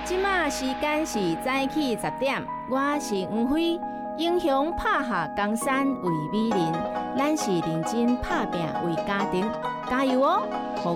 即马时间是早起10点，我是黄辉。英雄拍下江山为美人，咱是认真拍拼为家庭，加油哦！